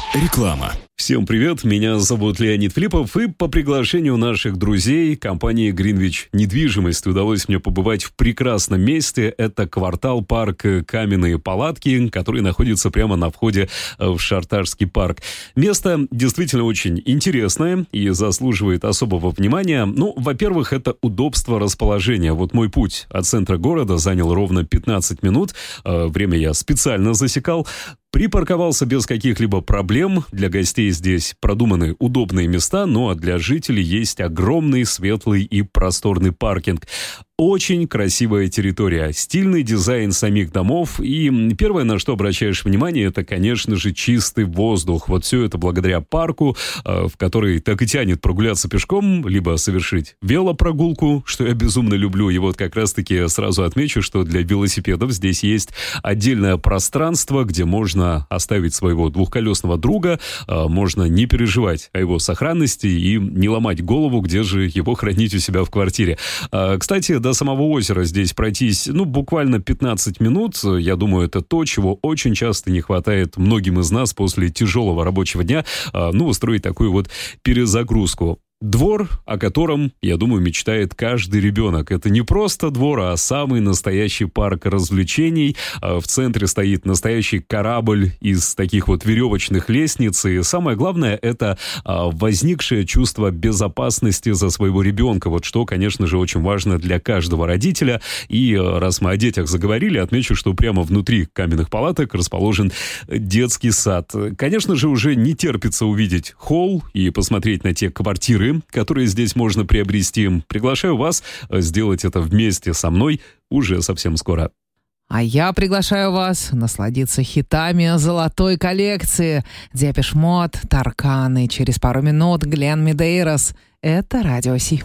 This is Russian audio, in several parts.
Реклама. Всем привет, меня зовут Леонид Филиппов, и по приглашению наших друзей компании Greenwich Недвижимость удалось мне побывать в прекрасном месте. Это квартал-парк «Каменные палатки», который находится прямо на входе в Шартажский парк. Место действительно очень интересное и заслуживает особого внимания. Ну, во-первых, это удобство расположения. Вот мой путь от центра города занял ровно 15 минут. Время я специально засекал. Припарковался без каких-либо проблем. Для гостей здесь продуманы удобные места, ну а для жителей есть огромный, светлый и просторный паркинг. Очень красивая территория, стильный дизайн самих домов, и первое, на что обращаешь внимание, это, конечно же, чистый воздух. Вот все это благодаря парку, в который так и тянет прогуляться пешком, либо совершить велопрогулку, что я безумно люблю. И вот как раз-таки сразу отмечу, что для велосипедов здесь есть отдельное пространство, где можно оставить своего двухколесного друга, можно не переживать о его сохранности и не ломать голову, где же его хранить у себя в квартире. Кстати, до самого озера здесь пройтись, буквально 15 минут. Я думаю, это то, чего очень часто не хватает многим из нас после тяжелого рабочего дня, устроить такую вот перезагрузку. Двор, о котором, я думаю, мечтает каждый ребенок. Это не просто двор, а самый настоящий парк развлечений. В центре стоит настоящий корабль из таких вот веревочных лестниц. И самое главное, это возникшее чувство безопасности за своего ребенка. Вот что, конечно же, очень важно для каждого родителя. И раз мы о детях заговорили, отмечу, что прямо внутри каменных палаток расположен детский сад. Конечно же, уже не терпится увидеть холл и посмотреть на те квартиры, которые здесь можно приобрести. Приглашаю вас сделать это вместе со мной уже совсем скоро. А я приглашаю вас насладиться хитами золотой коллекции. Депеш Мод, Тарканы, через пару минут Глен Медейрос. Это Радио Си.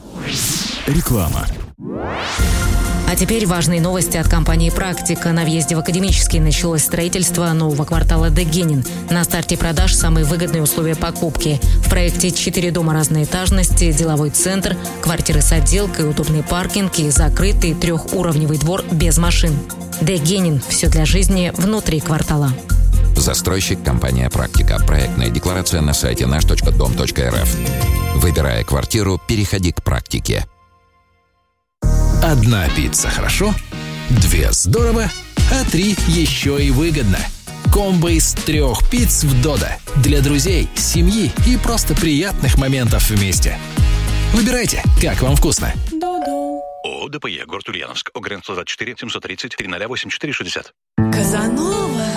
Реклама. А теперь важные новости от компании «Практика». На въезде в Академический началось строительство нового квартала Дегенин. На старте продаж самые выгодные условия покупки. В проекте 4 дома разной этажности, деловой центр, квартиры с отделкой, удобный паркинг и закрытый 3-уровневый двор без машин. Дегенин. Все для жизни внутри квартала. Застройщик компания «Практика». Проектная декларация на сайте наш.дом.рф. Выбирая квартиру, переходи к «Практике». Одна пицца хорошо, 2 здорово, а 3 еще и выгодно. Комбо из 3 пицц в Додо. Для друзей, семьи и просто приятных моментов вместе. Выбирайте, как вам вкусно. Додо. ООО ДПЕ, город Ульяновск. ОГРН 124 730 308 460. Казанова.